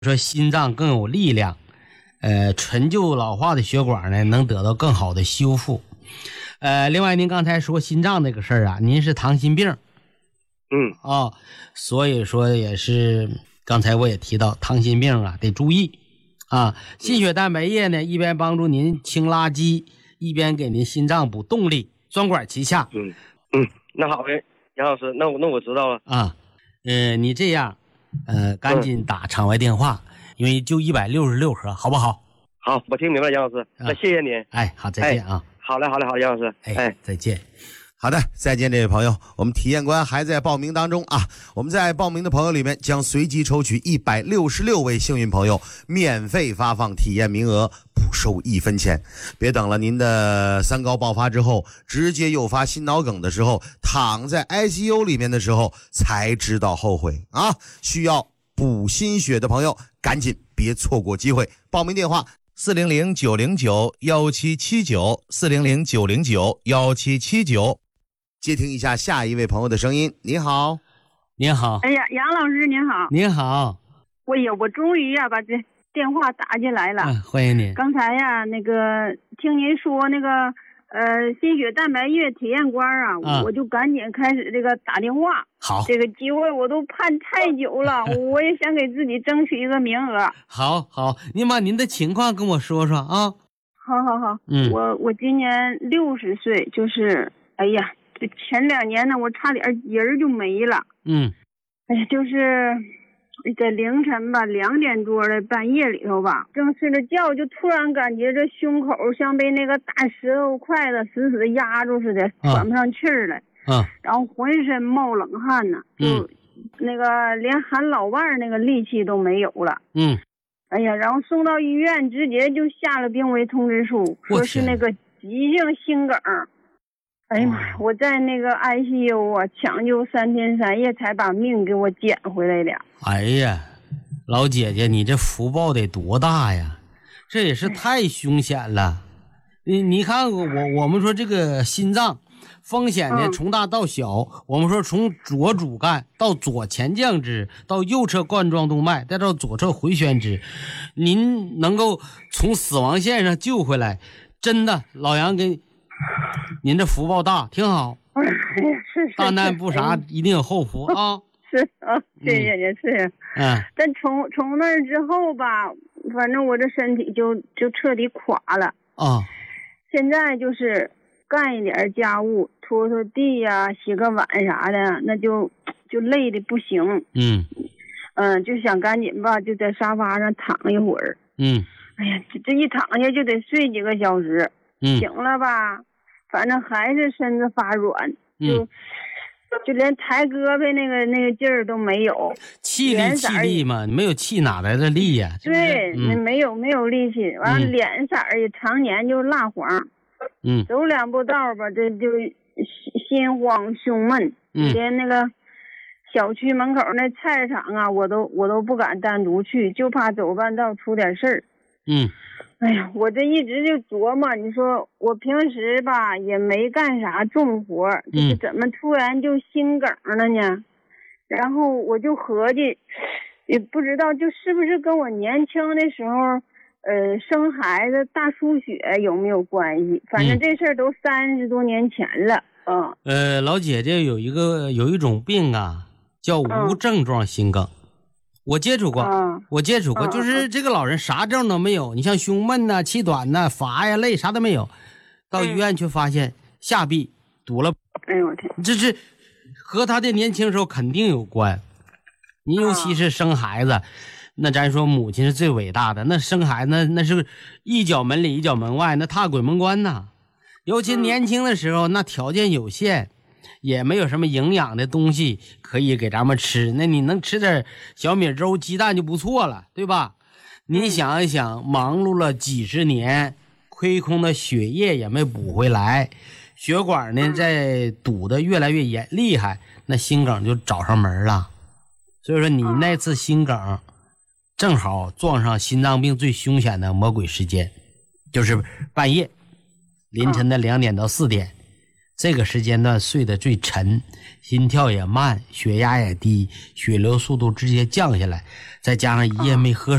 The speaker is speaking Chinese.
说心脏更有力量，陈旧老化的血管呢能得到更好的修复。另外您刚才说心脏这个事儿啊，您是糖心病，所以说也是刚才我也提到糖心病啊得注意啊。心血蛋白液呢一边帮助您清垃圾，一边给您心脏补动力，双管齐下。 那好嘞，杨老师，那我知道了啊。你这样赶紧打场外电话，因为就166盒，好不好？ 好，我听明白了，杨老师，那谢谢您。 好，再见啊。 好嘞，杨老师。 再见。 好的，再见，这位朋友，我们体验官还在报名当中啊！我们在报名的朋友里面将随机抽取166位幸运朋友，免费发放体验名额，不收1分钱。别等了您的三高爆发之后，直接诱发心脑梗的时候，躺在 ICU 里面的时候才知道后悔啊！需要补心血的朋友，赶紧别错过机会。报名电话400-909-1779，400-909-1779。接听一下下一位朋友的声音。你好。 您好。 哎呀，杨老师您好。 您好。 我终于把这电话打进来了。 欢迎您。 刚才呀，听您说心血蛋白液体验官啊，我就赶紧开始打电话。 好， 这个机会我都盼太久了，我也想给自己争取一个名额。 好，您把您的情况跟我说说啊。 好。我今年60岁，就是哎呀，这前2年呢，我差点人就没了。哎呀，就是在凌晨吧，2点多的半夜里头吧，正睡着觉，就突然感觉这胸口像被那个大石头筷子死死的压住似的，喘不上气儿来。然后浑身冒冷汗呢，就连喊老伴儿那个力气都没有了。哎呀，然后送到医院，直接就下了病危通知书，说是急性心梗。哎呀妈呀！我在ICU 啊，抢救3天3夜才把命给我捡回来了。 哎呀，老姐姐，你这福报得多大呀！这也是太凶险了。你看我们说这个心脏风险呢，从大到小，我们说从左主干到左前降支，到右侧冠状动脉，再到左侧回旋支，您能够从死亡线上救回来，真的，老杨给您这福报大，挺好。 是大难不杀，一定有后福啊！ 是啊，谢谢您，是。但从那之后吧，反正我这身体就彻底垮了啊。 现在就是干一点家务，拖拖地呀，洗个碗啥的，那就累的不行。就想赶紧吧，就在沙发上躺一会儿。哎呀，这一躺下就得睡几个小时。醒了吧，反正还是身子发软，就连抬胳膊那个劲儿都没有。气力嘛，没有气哪来的力呀？ 对，没有力气，完了脸色也常年就蜡黄。走2步道吧，这就心慌胸闷。连小区门口那菜市场啊，我都不敢单独去，就怕走半道出点事儿。哎呀，我这一直就琢磨，你说我平时吧也没干啥重活，这怎么突然就心梗了呢？然后我就合计，也不知道就是不是跟我年轻的时候生孩子大出血有没有关系？反正这事儿都30多年前了。 老姐姐有一种病啊，叫无症状心梗。我接触过，就是这个老人啥症都没有，你像胸闷呐、气短呐、乏呀、累啥都没有，到医院却发现下壁堵了。 哎呦我天！ 这是和他的年轻时候肯定有关。你尤其是生孩子，那咱说母亲是最伟大的，那生孩子那是一脚门里一脚门外，那踏鬼门关呐。尤其年轻的时候，那条件有限。也没有什么营养的东西可以给咱们吃，那你能吃点小米粥鸡蛋就不错了，对吧？你想一想，忙碌了几十年，亏空的血液也没补回来，血管呢在堵得越来越厉害，那心梗就找上门了。所以说你那次心梗正好撞上心脏病最凶险的魔鬼时间，就是半夜凌晨的2点到4点， 这个时间段睡得最沉，心跳也慢，血压也低，血流速度直接降下来，再加上一夜没喝